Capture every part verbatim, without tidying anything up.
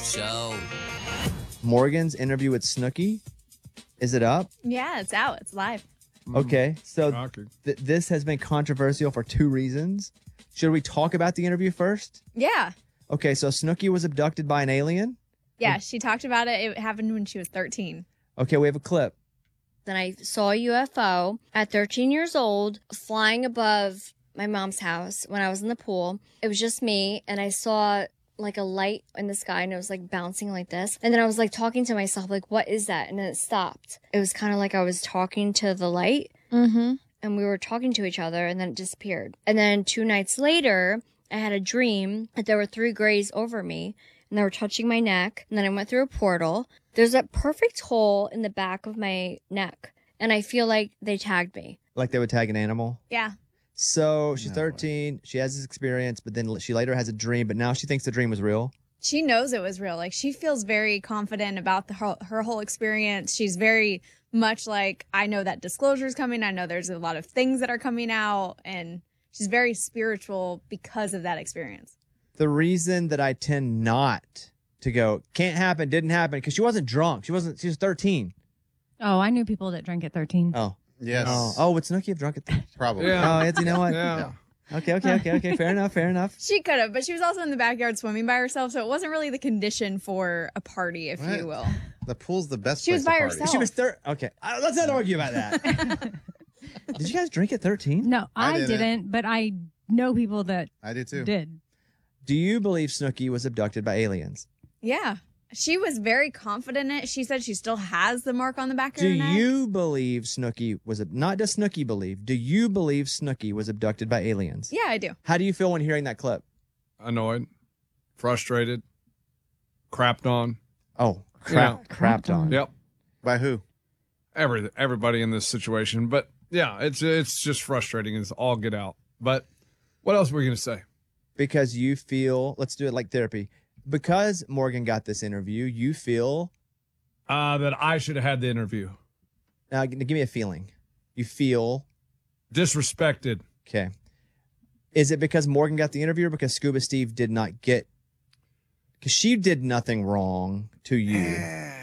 Show. Morgan's interview with Snooki. Is it up? Yeah, it's out. It's live. Okay, so Shocking. th- this has been controversial for two reasons. Should we talk about the interview first? Yeah. Okay, so Snooki was abducted by an alien. Yeah, she talked about it. It happened when she was thirteen. Okay, we have a clip. Then I saw a U F O at thirteen years old flying above my mom's house when I was in the pool. It was just me, and I saw like a light in the sky, and it was like bouncing like this. And then I was like talking to myself, like, what is that? And then it stopped. It was kind of like I was talking to the light, Mm-hmm. and we were talking to each other, and then it disappeared. And then two nights later, I had a dream that there were three grays over me, and they were touching my neck. And then I went through a portal. There's a perfect hole in the back of my neck, and I feel like they tagged me. Like they would tag an animal. Yeah. So she's thirteen. She has this experience, but then she later has a dream, but now she thinks the dream was real. She knows it was real. Like, she feels very confident about the, her, her whole experience. She's very much like, I know that disclosure is coming. I know there's a lot of things that are coming out. And she's very spiritual because of that experience. The reason that I tend not to go, can't happen, didn't happen, because she wasn't drunk. She wasn't, she was thirteen. Oh, I knew people that drank at thirteen. Oh. Yes. Oh, oh would Snooki have drunk it? Probably. Yeah. Oh, it's, you know what? Yeah. Okay, okay, okay, okay. Fair enough, fair enough. She could have, but she was also in the backyard swimming by herself. So it wasn't really the condition for a party, if What? you will. The pool's the best She was place by to party. herself. She was third. Okay, uh, let's not argue about that. Did you guys drink at thirteen? No, I I, didn't. didn't, but I know people that I did too. did. Do you believe Snooki was abducted by aliens? Yeah. She was very confident in it. She said she still has the mark on the back of Do her neck. you believe Snooki was, ab- not does Snooki believe, do you believe Snooki was abducted by aliens? Yeah, I do. How do you feel when hearing that clip? Annoyed, frustrated, crapped on. Oh, crap, crapped on. Yep. By who? Every, everybody in this situation. But yeah, it's it's just frustrating. It's all get out. But what else were we going to say? Because you feel, let's do it like therapy. Because Morgan got this interview, you feel, Uh, that I should have had the interview. now g- give me a feeling. You feel, Disrespected. okay. Is it because Morgan got the interview or because Scuba Steve did not get, because she did nothing wrong to you?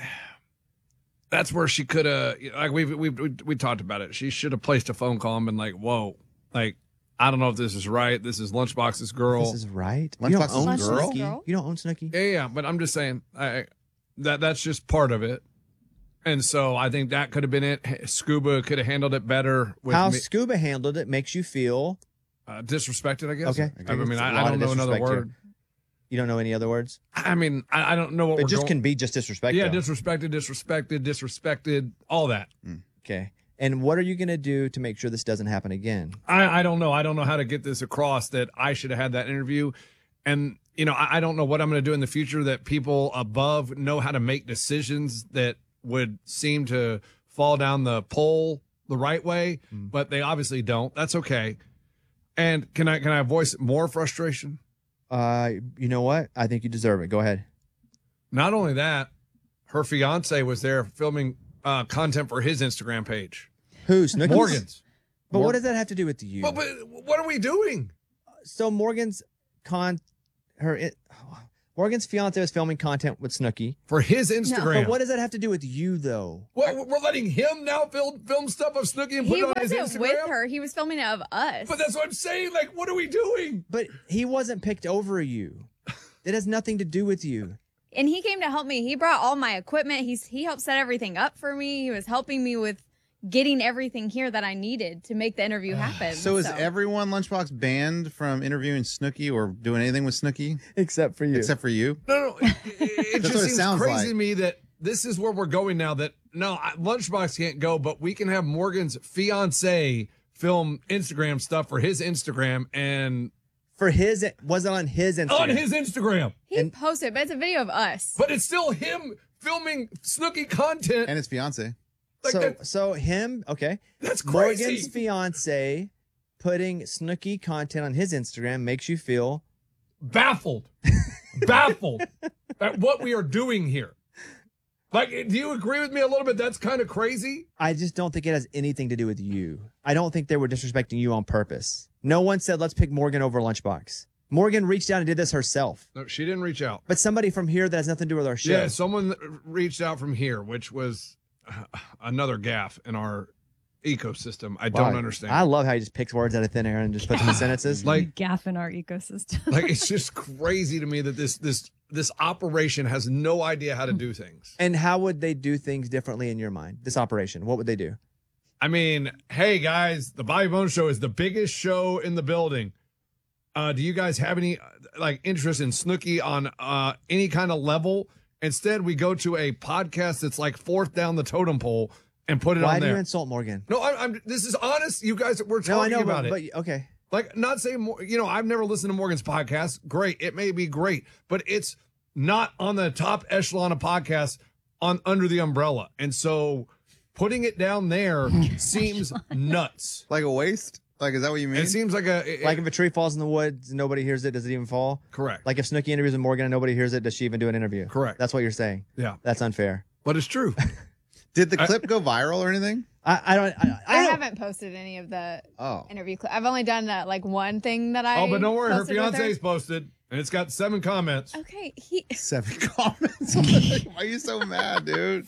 That's where she could have, like we've, we've, we we talked about it. She should have placed a phone call and been like, whoa, like, I don't know if this is right. This is Lunchbox's girl. This is right. You don't Lunchbox's own girl? Snooki. You don't own Snooki. Yeah, yeah, but I'm just saying I, that that's just part of it. And so I think that could have been it. Scuba could have handled it better with How me. Scuba handled it makes you feel, Uh, disrespected, I guess. Okay. I mean, It's a I, lot I don't of know another disrespect here. word. you don't know any other words? I mean, I, I don't know what It we're just going- can be just disrespect. Yeah, though. disrespected, disrespected, disrespected, all that. Okay. And what are you going to do to make sure this doesn't happen again? I, I don't know. I don't know how to get this across that I should have had that interview. And, you know, I, I don't know what I'm going to do in the future that people above know how to make decisions that would seem to fall down the pole the right way, but they obviously don't. That's okay. And can I can I voice more frustration? Uh, you know what? I think you deserve it. Go ahead. Not only that, her fiance was there filming uh, content for his Instagram page. Who's Snooki's? Morgan's. But what does that have to do with you? But, but what are we doing? So Morgan's con, her, it, Morgan's fiance was filming content with Snooki for his Instagram. But what does that have to do with you, though? Well, we're letting him now film film stuff of Snooki and put He it on his wasn't Instagram. with her. He was filming it of us. But that's what I'm saying. Like, what are we doing? But he wasn't picked over you. It has nothing to do with you. And he came to help me. He brought all my equipment. He's he helped set everything up for me. He was helping me with getting everything here that I needed to make the interview happen. So is everyone Lunchbox banned from interviewing Snooki or doing anything with Snooki? Except for you. Except for you? No, no. It, it That's just what it seems sounds crazy like. to me that this is where we're going now. That no, I- Lunchbox can't go, but we can have Morgan's fiance film Instagram stuff for his Instagram and For his, was it on his Instagram? on his Instagram. He posted, but it's a video of us. But it's still him filming Snooki content and his fiance. Like so, that- so him, okay. That's crazy. Morgan's fiance putting Snooki content on his Instagram makes you feel baffled, baffled at what we are doing here. Like, do you agree with me a little bit? That's kind of crazy. I just don't think it has anything to do with you. I don't think they were disrespecting you on purpose. No one said, let's pick Morgan over Lunchbox. Morgan reached out and did this herself. No, she didn't reach out. But somebody from here that has nothing to do with our show. Yeah, someone reached out from here, which was uh, another gaffe in our ecosystem. I don't Wow. understand. I love how he just picks words out of thin air and just puts them in sentences. Like, Gaff in our ecosystem. like it's just crazy to me that this this this operation has no idea how to do things. And how would they do things differently in your mind? This operation, what would they do? I mean, hey guys, the Bobby Bones Show is the biggest show in the building. Uh, do you guys have any uh, like interest in Snooki on uh, any kind of level? Instead, we go to a podcast that's like fourth down the totem pole and put it Why on do there. you insult Morgan? No, I, I'm. This is honest. You guys, we're talking No, I know, about but, it. but okay. Like, not saying more. You know, I've never listened to Morgan's podcast. Great, it may be great, but it's not on the top echelon of podcasts on under the umbrella. And so, putting it down there seems nuts. Like a waste? Like, is that what you mean? It seems like a it- Like if a tree falls in the woods and nobody hears it, does it even fall? correct. Like if Snooki interviews with Morgan and nobody hears it, does she even do an interview? Correct. That's what you're saying. Yeah, That's unfair. but it's true. Did the clip go viral or anything? I, I don't. I, I, I don't- haven't posted any of the Oh. interview clip. I've only done that like one thing that I. Oh, but don't worry, her posted with fiance's posted, and it's got seven comments. Okay, he Seven comments. Why are you so mad, dude?